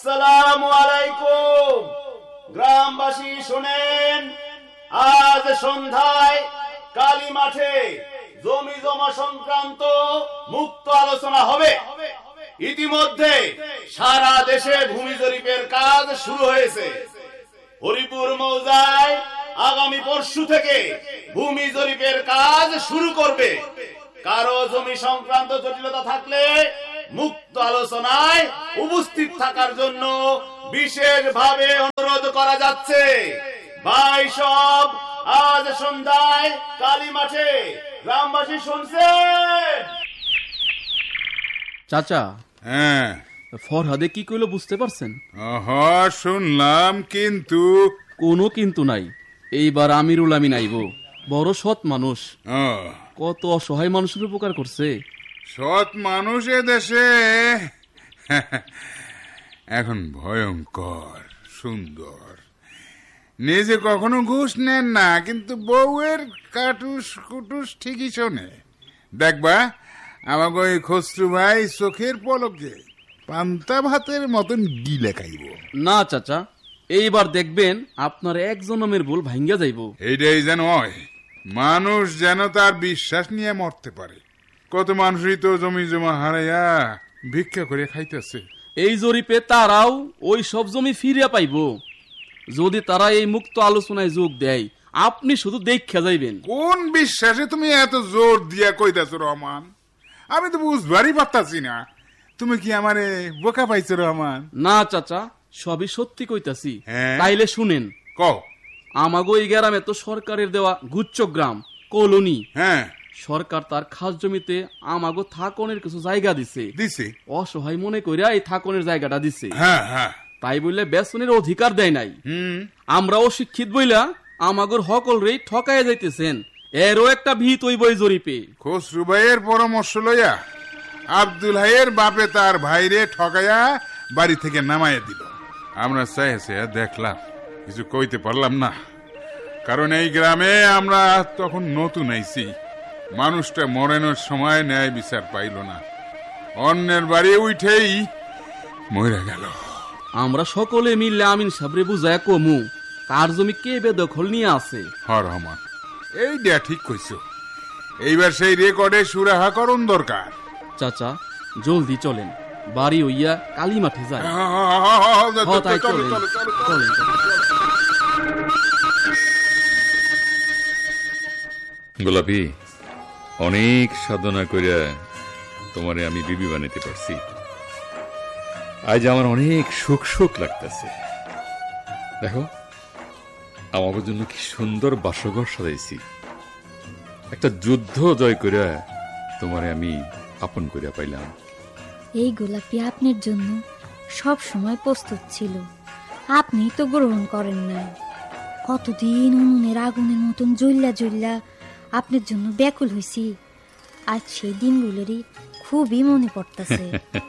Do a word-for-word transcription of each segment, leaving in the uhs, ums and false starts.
আসসালামু আলাইকুম। গ্রামবাসী শোনেন, আজ সন্ধ্যায় কালী মাঠে জমি জমা সংক্রান্ত মুক্ত আলোচনা হবে। ইতিমধ্যে সারা দেশে ভূমি জরিপের কাজ শুরু হয়েছে। হরিপুর মৌজায় আগামী পরশু থেকে ভূমি জরিপের কাজ শুরু করবে। কারো জমি সংক্রান্ত জটিলতা থাকলে মুক্ত আলোচনায় উপস্থিত থাকার জন্য বিশেষভাবে অনুরোধ করা যাচ্ছে। ভাই সব, আজ সন্ধ্যায় কালী মাঠে। গ্রামবাসী শুনছেন? চাচা, হ্যাঁ ফরহাদে কি কইলো বুঝতে পারছেন? হ্যাঁ শুনলাম, কিন্তু কোনো কিন্তু নাই। এইবার আমিরুল আমিন আইব, বড় সৎ মানুষ, কত অসহায় মানুষের উপকার করছে। সৎ মানুষ এ দেশে এখন ভয়ঙ্কর সুন্দর। নিজে কখনো ঘুষ নেন না, কিন্তু বউয়ের কাটুস কুটুস ঠিকই শোনে। দেখবা আমাকে ওই খসরু ভাই চোখের পলকে পান্তা ভাতের মতন গিলে খাইব। না চাচা, এইবার দেখবেন আপনার এক জনমের ভুল ভাঙ্গা যাইব। এইটাই যেন হয়, মানুষ যেন তার বিশ্বাস নিয়ে মরতে পারে। কত মানুষই তো জমি জমা হারাইয়া ভিক্ষা করে খাইতেছে। এই জরিপে তারাও ওই সব জমি ফিরিয়া পাইব যদি তারা এই মুক্ত আলোচনায় যোগ দেয়। আপনি শুধু দেখা যাইবেন। কোন বিশ্বাসে তুমি এত জোর দিয়া কইতাছো রহমান? আমি তো বুঝবারই পারতাছি না। তুমি কি আমারে বোকা পাইছো রহমান? না চাচা, সবই সত্যি কইতাছি। হ্যাঁ? তাইলে শুনেন। কও। আমাগো এই গ্রামে তো সরকারের দেওয়া গুচ্ছ গ্রাম কলোনি। হ্যাঁ, সরকার তার খাস জমিতে আমাগো থাকনের কিছু জায়গা দিছে দিছে অসহায় মনে কইরা এই থাকনের জায়গাটা দিছে। হ্যাঁ হ্যাঁ, তাই বললে বেতনের অধিকার দেয় নাই। হুম, আমরা অশিক্ষিত বইলা আমাগোর হকল রে ঠকাইয়া যাইতেছেন। এরও একটা ভিত ওই বই জরিপে। খসরু ভাইয়ের পরামর্শ লইয়া আব্দুল হাইয়ের বাপে তার ভাইরে ঠকাইয়া বাড়ি থেকে নামাইয়া দিল। আমরা চাইছে দেখলাম, কিছু কইতে পারলাম না, কারণ এই গ্রামে আমরা তখন নতুন আইছি। মানুষটা মরানোর সময় ন্যায় বিচার পাইল না, অন্যের বাড়ি উঠেই মরে গেল। আমরা সকলে মিললে আমিন সাবরে বুঝায় কমু কার জমি কে বেদখল নিয়ে আছে। হর রহমান, এই দেয়া ঠিক কইছো। এইবার সেই রেকর্ডে সুরাহা করণ দরকার। চাচা জলদি চলেন, বাড়ি হইয়া কালী মাঠে যায়। গোলাপি, অনেক সাধনা করিয়া তোমারে আমি বিবি বানাইতে পারছি। আজ আমার অনেক সুখ সুখ লাগতেছে। দেখো আমার জন্য কি সুন্দর বাসঘর সাজাইছি। একটা যুদ্ধ জয় করিয়া তোমারে আমি আপন করিয়া পাইলাম। এই গোলাপি আপনার জন্য সব সময় প্রস্তুত ছিল, আপনি তো গ্রহণ করেন না। কতদিন উনুনের আগুনের মতন জ্বললা জ্বললা আপনার জন্য ব্যাকুল হইছি। আজ সেই দিনগুলোরই খুবই মনে পড়তেছে।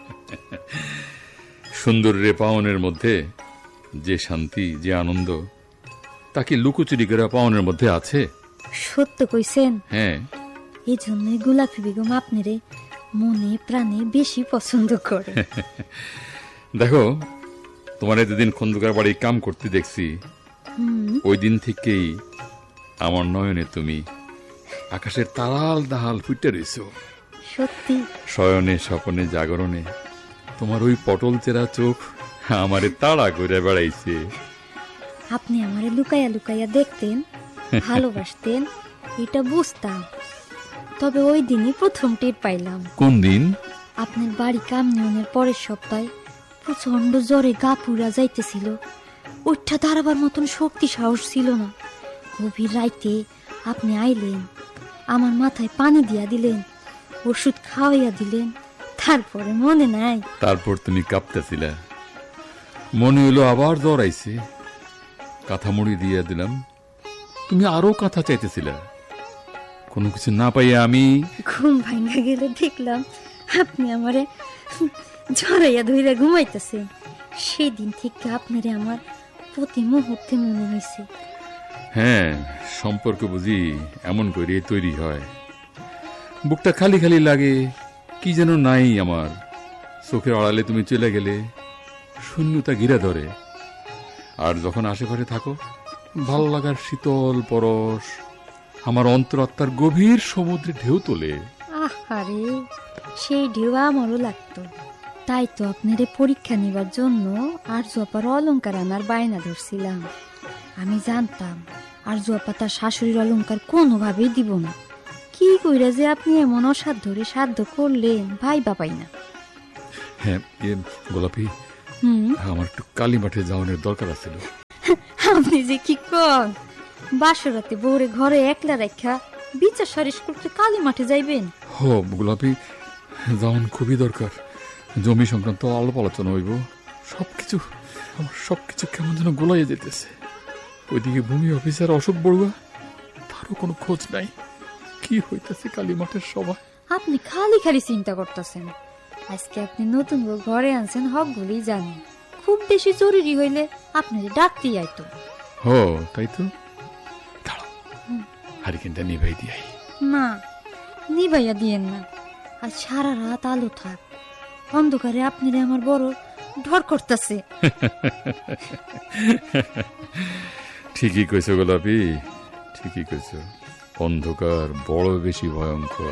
সুন্দর রে পাওনের মধ্যে যে শান্তি, যে আনন্দ, তাকে লুকোচুরি করে পাওনের মধ্যে আছে। সত্য কইছেন। হ্যাঁ, এই জন্যই গোলাপি বেগম আপনারে মনে প্রাণে বেশি পছন্দ করে। দেখো, তোমার এতদিন খন্দকার বাড়ি কাম করতে দেখছি, ওই দিন থেকেই আমার নয়নে তুমি আকাশের তারাল দাহাল ফুটে রয়েছ। সত্যি, শয়নে স্বপনে জাগরণে তোমার ওই পটল চেরা চোখ আমারে তাড়া করে বেড়াইছে। আপনি আমারে লুকাইয়া লুকাইয়া দেখতেন, ভালোবাসতেন, এটা বুঝতাম। তবে ওই দিনই প্রথম টের পাইলাম। কোন দিন? আপনার বাড়ি কাম নিয়নের পরের সপ্তাহে প্রচন্ড জ্বরে গা পুরা যাইতেছিল, ওইটা দাঁড়াবার মতন শক্তি সাহস ছিল না। গভীর রাইতে আপনি আইলেন, আমার মাথায় পানি দিয়া দিলেন, ওষুধ খাওয়াইয়া দিলেন। তারপরে মনে নাই? তারপর তুমি কাঁপতেছিলা, মনে হইলো আবার জ্বর আইছে। কাঁথা মুড়ি দিয়া দিলাম, তুমি আরো কাঁথা চাইতেছিলা। কোনো কিছু না পাইয়া আমি ঘুম ভাঙা গেলে দেখলাম আপনি আমারে ঝরাইয়া ধইরা ঘুমাইতেছেন। সেই দিন থেকে আপনারে আমার প্রতি মুহূর্তে মনে হয়েছে। হ্যাঁ, সম্পর্ক বুঝি এমন করে তৈরি হয়। বুকটা খালি খালি লাগে, কি যেন নাই আমার। চোখের আড়ালে তুমি চলে গেলে শূন্যতা ঘিরে ধরে, আর যখন আশেপাশে থাকো ভাল লাগার শীতল পরশ আমার অন্তরাত্মার গভীর সমুদ্রে ঢেউ তোলে। আহারে, সেই ঢেউ আমারও লাগতো। তাই তো আপনার পরীক্ষা নিবার জন্য আর জপার অলংকার আনার বায়না ধরছিলাম। আমি জানতাম আর জপা তার শাশুড়ির অলংকার কোনোভাবেই দিব না। কি কইরা যে আপনি এমন অসাধ্য ধরে সাধ্য করলেন ভাই বাপাই না। হ্যাঁ এ, গোলাপি, হুম, আমার একটু কালী মাঠে যাওয়ানোর দরকার আছিল। আপনি যে কি কন, বাসরাতে বউরে ঘরে একলা রেখা বিচার সারিস করতে কালী মাঠে যাইবেন? হো গোলাপি, যাওয়ান খুবই দরকার। জমি সংক্রান্ত আলাপ আলোচনা হইব। সবকিছু আমার সবকিছু কেমন যেন গোলাইয়ে যেতেছে। ওইদিকে ভূমি অফিসার অশোক বড়ুয়া, তারও কোনো খোঁজ নাই। কি হইতেছে কালী মাঠের সভা? আপনি খালি খালি চিন্তা করতেছেন। আজকে আপনি নতুন বউ ঘরে আনছেন হক বলেই জানেন। খুব বেশি জরুরি হইলে আপনি ডাকতেই আইতো। হো তাই তো, দাঁড়াও হারিকেনটা নিভাই দিয়াই। না, নিভাইয়া দিয়েন না। আর সারা রাত আলো থাক, অন্ধকারে আপনারে আমার বড় ডর করতেছে। ঠিকই কইছো গোলাপি, ঠিকই কইছো। অন্ধকার বড় বেশি ভয়ঙ্কর।